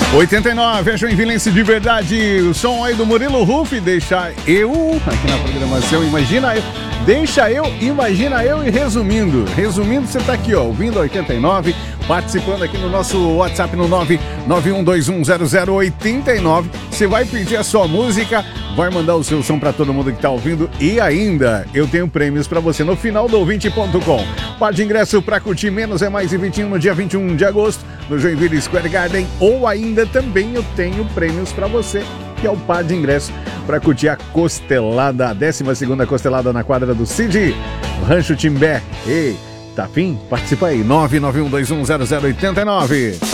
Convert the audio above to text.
89, é Joinvilense de verdade. O som aí do Murilo Ruff, deixa eu, aqui na programação, imagina eu. Deixa eu, imagina eu e resumindo. Resumindo, você tá aqui, ó, ouvindo 89, participando aqui no nosso WhatsApp no 991210089. Você vai pedir a sua música, vai mandar o seu som pra todo mundo que tá ouvindo e ainda eu tenho prêmios pra você no final do ouvinte.com. Par de ingresso pra curtir Menos é Mais e 21 no dia 21 de agosto no Joinville Square Garden, ou ainda também eu tenho prêmios pra você, que é o par de ingresso para curtir a costelada, a 12ª costelada na quadra do Cid, Rancho Timbé. Ei, tá afim? Participa aí, 991210089.